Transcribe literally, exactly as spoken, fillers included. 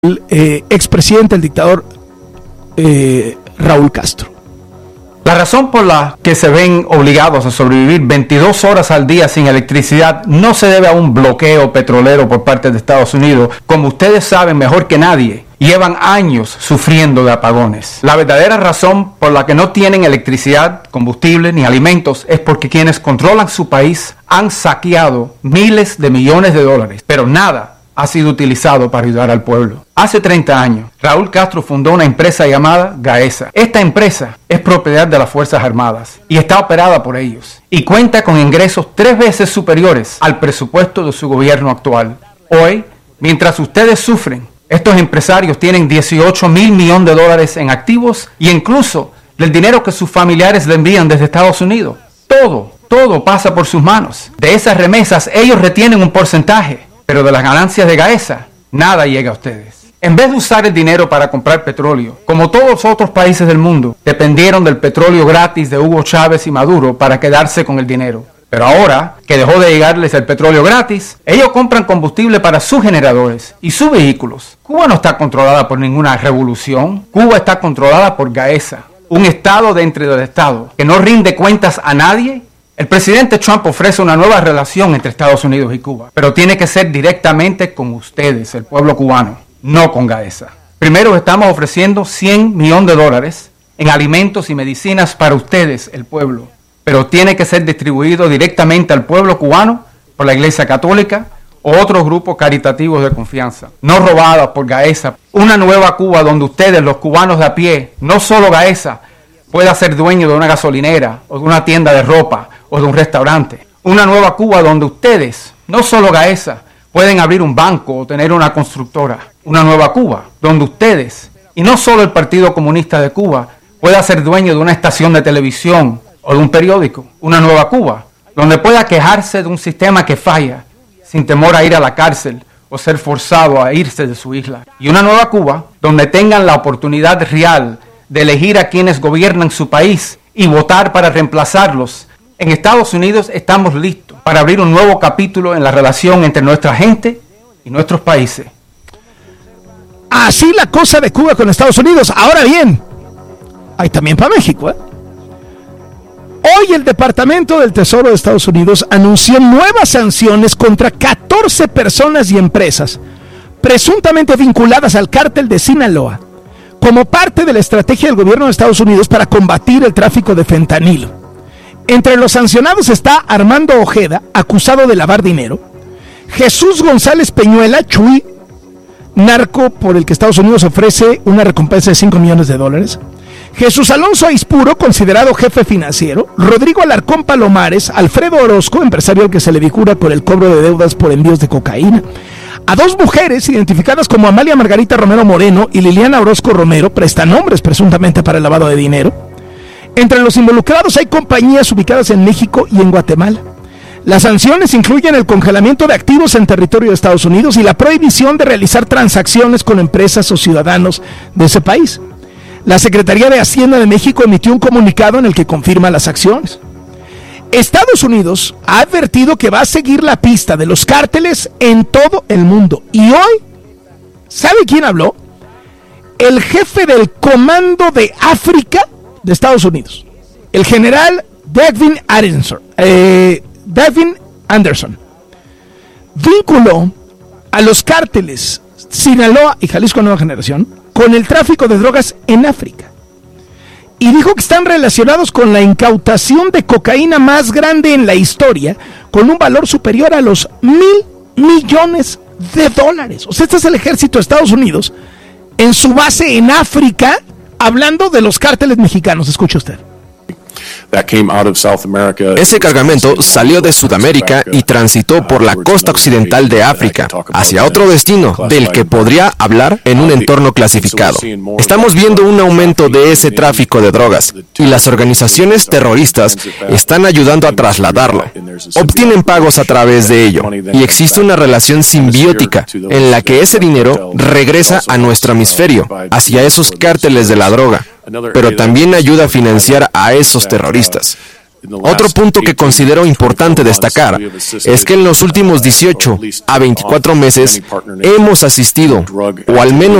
el eh, expresidente, el dictador eh, Raúl Castro. La razón por la que se ven obligados a sobrevivir veintidós horas al día sin electricidad no se debe a un bloqueo petrolero por parte de Estados Unidos. Como ustedes saben mejor que nadie, llevan años sufriendo de apagones. La verdadera razón por la que no tienen electricidad, combustible ni alimentos es porque quienes controlan su país han saqueado miles de millones de dólares, pero nada ha sido utilizado para ayudar al pueblo. Hace treinta años, Raúl Castro fundó una empresa llamada Gaesa. Esta empresa es propiedad de las Fuerzas Armadas y está operada por ellos, y cuenta con ingresos tres veces superiores al presupuesto de su gobierno actual. Hoy, mientras ustedes sufren, estos empresarios tienen dieciocho mil millones de dólares en activos y incluso del dinero que sus familiares le envían desde Estados Unidos. Todo, todo pasa por sus manos. De esas remesas, ellos retienen un porcentaje, pero de las ganancias de Gaesa, nada llega a ustedes. En vez de usar el dinero para comprar petróleo, como todos los otros países del mundo, dependieron del petróleo gratis de Hugo Chávez y Maduro para quedarse con el dinero. Pero ahora que dejó de llegarles el petróleo gratis, ellos compran combustible para sus generadores y sus vehículos. Cuba no está controlada por ninguna revolución. Cuba está controlada por Gaesa, un estado dentro del estado que no rinde cuentas a nadie. El presidente Trump ofrece una nueva relación entre Estados Unidos y Cuba, pero tiene que ser directamente con ustedes, el pueblo cubano, no con Gaesa. Primero estamos ofreciendo cien millones de dólares en alimentos y medicinas para ustedes, el pueblo, pero tiene que ser distribuido directamente al pueblo cubano por la Iglesia Católica o otros grupos caritativos de confianza, no robadas por Gaesa. Una nueva Cuba donde ustedes, los cubanos de a pie, no solo Gaesa, pueda ser dueño de una gasolinera o de una tienda de ropa o de un restaurante. Una nueva Cuba donde ustedes, no solo Gaesa, pueden abrir un banco o tener una constructora. Una nueva Cuba donde ustedes, y no solo el Partido Comunista de Cuba, pueda ser dueño de una estación de televisión o de un periódico. Una nueva Cuba donde pueda quejarse de un sistema que falla sin temor a ir a la cárcel o ser forzado a irse de su isla. Y una nueva Cuba donde tengan la oportunidad real de elegir a quienes gobiernan su país y votar para reemplazarlos. En Estados Unidos estamos listos para abrir un nuevo capítulo en la relación entre nuestra gente y nuestros países. Así la cosa de Cuba con Estados Unidos. Ahora bien, hay también para México, ¿eh? Hoy el Departamento del Tesoro de Estados Unidos anunció nuevas sanciones contra catorce personas y empresas presuntamente vinculadas al cártel de Sinaloa, como parte de la estrategia del gobierno de Estados Unidos para combatir el tráfico de fentanilo. Entre los sancionados está Armando Ojeda, acusado de lavar dinero, Jesús González Peñuela, Chuy, narco por el que Estados Unidos ofrece una recompensa de cinco millones de dólares, Jesús Alonso Aispuro, considerado jefe financiero, Rodrigo Alarcón Palomares, Alfredo Orozco, empresario al que se le vincula por el cobro de deudas por envíos de cocaína, a dos mujeres identificadas como Amalia Margarita Romero Moreno y Liliana Orozco Romero, prestanombres presuntamente para el lavado de dinero. Entre los involucrados hay compañías ubicadas en México y en Guatemala. Las sanciones incluyen el congelamiento de activos en territorio de Estados Unidos y la prohibición de realizar transacciones con empresas o ciudadanos de ese país. La Secretaría de Hacienda de México emitió un comunicado en el que confirma las acciones. Estados Unidos ha advertido que va a seguir la pista de los cárteles en todo el mundo. Y hoy, ¿sabe quién habló? El jefe del Comando de África de Estados Unidos, el general Devin Anderson, eh, Devin Anderson, vinculó a los cárteles Sinaloa y Jalisco Nueva Generación con el tráfico de drogas en África. Y dijo que están relacionados con la incautación de cocaína más grande en la historia, con un valor superior a los mil millones de dólares. O sea, este es el ejército de Estados Unidos en su base en África, hablando de los cárteles mexicanos. Escuche usted. Ese cargamento salió de Sudamérica y transitó por la costa occidental de África hacia otro destino del que podría hablar en un entorno clasificado. Estamos viendo un aumento de ese tráfico de drogas y las organizaciones terroristas están ayudando a trasladarlo. Obtienen pagos a través de ello y existe una relación simbiótica en la que ese dinero regresa a nuestro hemisferio, hacia esos cárteles de la droga, pero también ayuda a financiar a esos terroristas. Otro punto que considero importante destacar es que en los últimos dieciocho a veinticuatro meses hemos asistido, o al menos